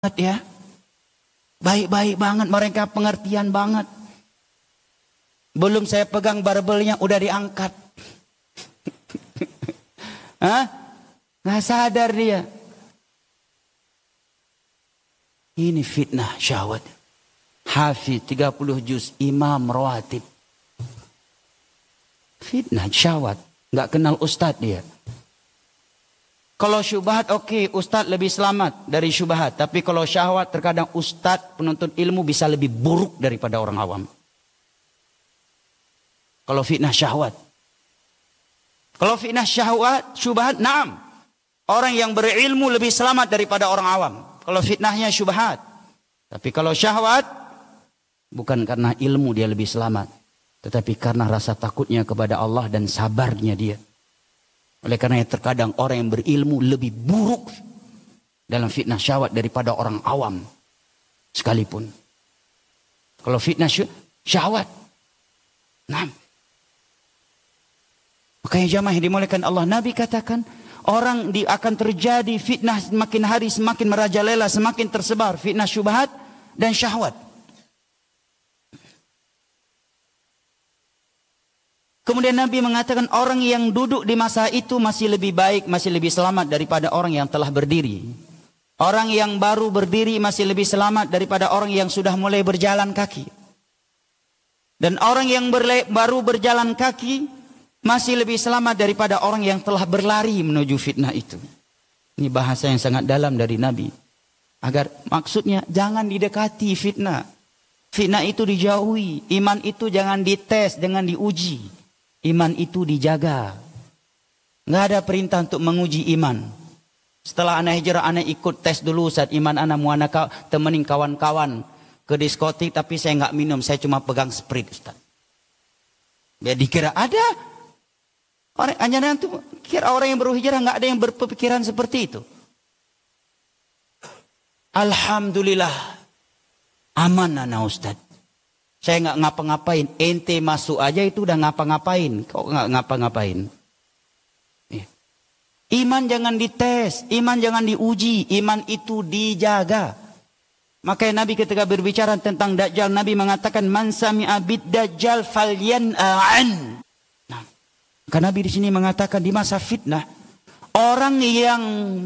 ya. Baik-baik banget, mereka pengertian banget. Belum saya pegang barbelnya udah diangkat. Hah? Nggak sadar dia. Ini fitnah syahwat. Hafiz 30 juz, imam rawatib. Fitnah syahwat. Nggak kenal ustadz dia. Kalau syubhat oke, ustadz lebih selamat dari syubhat. Tapi kalau syahwat terkadang ustadz penuntut ilmu bisa lebih buruk daripada orang awam. Kalau fitnah syahwat. Kalau fitnah syahwat, syubhat, naam. Orang yang berilmu lebih selamat daripada orang awam. Kalau fitnahnya syubhat. Tapi kalau syahwat, bukan karena ilmu dia lebih selamat. Tetapi karena rasa takutnya kepada Allah dan sabarnya dia. Oleh karena terkadang orang yang berilmu lebih buruk dalam fitnah syahwat daripada orang awam sekalipun. Kalau fitnah syahwat, nah, makanya jamaah yang dimuliakan Allah, Nabi katakan orang akan terjadi fitnah semakin hari semakin merajalela, semakin tersebar fitnah syubhat dan syahwat. Kemudian Nabi mengatakan orang yang duduk di masa itu masih lebih baik, masih lebih selamat daripada orang yang telah berdiri. Orang yang baru berdiri masih lebih selamat daripada orang yang sudah mulai berjalan kaki. Dan orang yang baru berjalan kaki masih lebih selamat daripada orang yang telah berlari menuju fitnah itu. Ini bahasa yang sangat dalam dari Nabi. Agar maksudnya jangan didekati fitnah. Fitnah itu dijauhi. Iman itu jangan dites, jangan diuji. Iman itu dijaga. Nggak ada perintah untuk menguji iman. Setelah anak hijrah, anak ikut tes dulu saat iman anak mau anak temenin kawan-kawan ke diskotik, tapi saya nggak minum, saya cuma pegang Sprite, Ustaz. Biar dikira ada. Orang hanya itu kira orang yang baru hijrah nggak ada yang berpikiran seperti itu. Alhamdulillah aman anak Ustaz. Saya nggak ngapa-ngapain, ente masuk aja itu udah ngapa-ngapain. Kok nggak ngapa-ngapain? Iman jangan dites, iman jangan diuji, iman itu dijaga. Makanya Nabi ketika berbicara tentang Dajjal, Nabi mengatakan man sami'a bid Dajjal falyan'an. Nah, karena Nabi di sini mengatakan di masa fitnah orang yang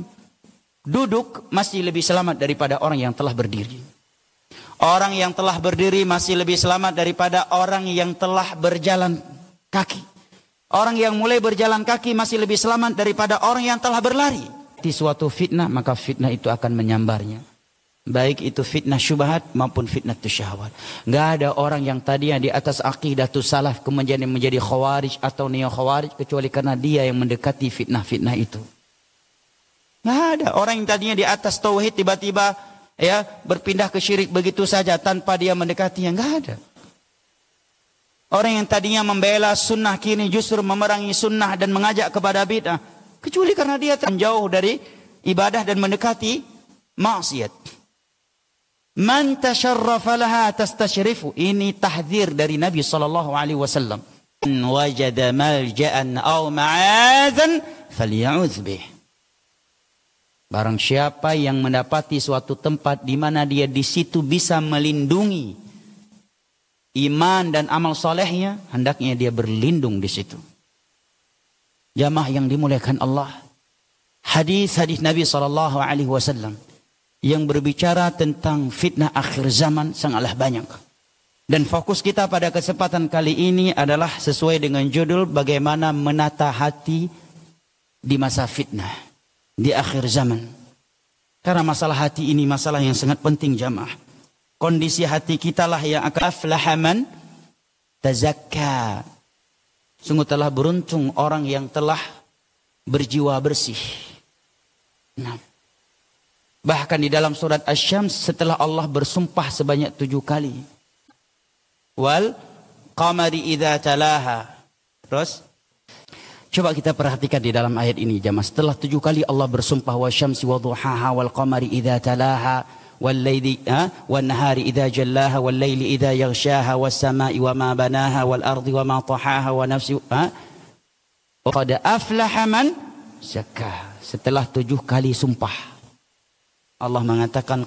duduk masih lebih selamat daripada orang yang telah berdiri. Orang yang telah berdiri masih lebih selamat daripada orang yang telah berjalan kaki. Orang yang mulai berjalan kaki masih lebih selamat daripada orang yang telah berlari. Di suatu fitnah, maka fitnah itu akan menyambarnya. Baik itu fitnah syubhat maupun fitnah syahwat. Nggak ada orang yang tadinya di atas aqidatus salaf kemudian menjadi khawarij atau neo khawarij kecuali karena dia yang mendekati fitnah-fitnah itu. Nggak ada orang yang tadinya di atas tauhid tiba-tiba berpindah ke syirik begitu saja tanpa dia mendekatinya, nggak ada. Orang yang tadinya membela sunnah kini justru memerangi sunnah dan mengajak kepada bid'ah, kecuali karena dia jauh dari ibadah dan mendekati maksiat. Man tasharrafa laha tastashrifu. Ini tahdzir dari Nabi sallallahu alaihi wasallam. Wajada malja'an aw ma'adzan falya'udz bih. Barang siapa yang mendapati suatu tempat di mana dia di situ bisa melindungi iman dan amal solehnya, hendaknya dia berlindung di situ. Jamaah yang dimuliakan Allah, hadis-hadis Nabi SAW yang berbicara tentang fitnah akhir zaman sangatlah banyak. Dan fokus kita pada kesempatan kali ini adalah sesuai dengan judul bagaimana menata hati di masa fitnah. Di akhir zaman. Karena masalah hati ini masalah yang sangat penting jamaah. Kondisi hati kita lah yang akan aflaha man tazakka. Sungguh telah beruntung orang yang telah berjiwa bersih. Nah, bahkan di dalam surat Asy-Syams setelah Allah bersumpah sebanyak 7 kali. Wal qamari idza talaha. Terus coba kita perhatikan di dalam ayat ini jamaah. Setelah 7 kali Allah bersumpah wasyamsi wadhuhaha wal qamari idza talaha wal laili wan nahari idza jallaha wal laili idza yaghshaha was samai wama banaha wal ardi wama tahaha wa nafsi qad aflaha man zakkaha. Setelah 7 kali sumpah Allah mengatakan